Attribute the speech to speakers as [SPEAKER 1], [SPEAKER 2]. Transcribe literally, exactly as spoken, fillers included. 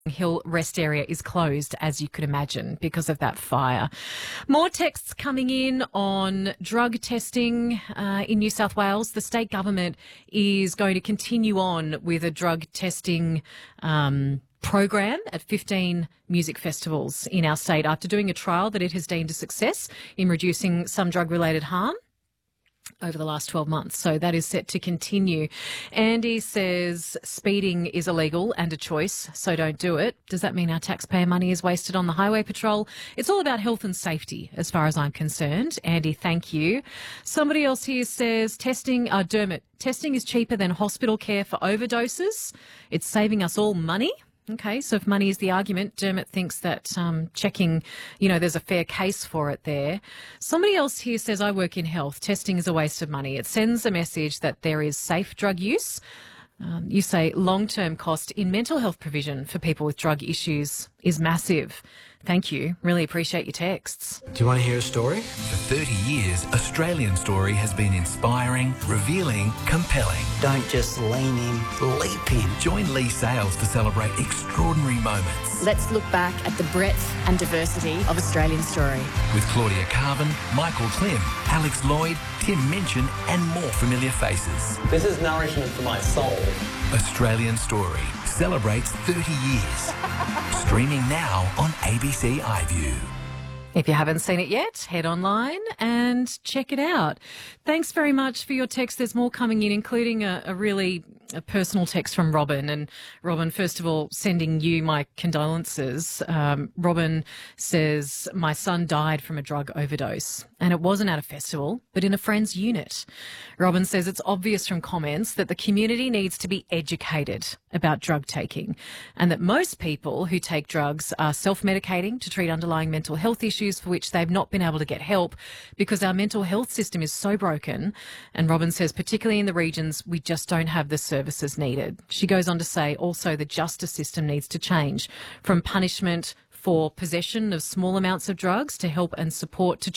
[SPEAKER 1] Hill rest area is closed, as you could imagine, because of that fire. More texts coming in on drug testing uh, in New South Wales. The state government is going to continue on with a drug testing um, program at fifteen music festivals in our state after doing a trial that it has deemed a success in reducing some drug-related harm over the last twelve months. So that is set to continue. Andy says speeding is illegal and a choice, so don't do it. Does that mean our taxpayer money is wasted on the highway patrol? It's all about health and safety as far as I'm concerned. Andy, thank you. Somebody else here says testing, uh, Dermot, testing is cheaper than hospital care for overdoses. It's saving us all money. Okay, so if money is the argument, Dermot thinks that um, checking, you know, there's a fair case for it there. Somebody else here says, I work in health. Testing is a waste of money. It sends a message that there is safe drug use. Um, you say long-term cost in mental health provision for people with drug issues is massive. Thank you. Really appreciate your texts.
[SPEAKER 2] Do you want to hear a story?
[SPEAKER 3] For thirty years, Australian Story has been inspiring, revealing, compelling.
[SPEAKER 2] Don't just lean in, leap in.
[SPEAKER 3] Join Lee Sales to celebrate extraordinary moments.
[SPEAKER 4] Let's look back at the breadth and diversity of Australian Story.
[SPEAKER 3] With Claudia Carvin, Michael Klim, Alex Lloyd, Tim Minchin and more familiar faces.
[SPEAKER 5] This is nourishment for my soul.
[SPEAKER 3] Australian Story celebrates thirty years. Streaming now on A B C iView.
[SPEAKER 1] If you haven't seen it yet, head online and check it out. Thanks very much for your text. There's more coming in, including a, a really a personal text from Robin. And Robin, first of all, sending you my condolences. Um, Robin says, my son died from a drug overdose and it wasn't at a festival, but in a friend's unit. Robin says it's obvious from comments that the community needs to be educated about drug taking and that most people who take drugs are self-medicating to treat underlying mental health issues for which they've not been able to get help because our mental health system is so broken. And Robin says, particularly in the regions, we just don't have the services needed. She goes on to say also the justice system needs to change from punishment for possession of small amounts of drugs to help and support to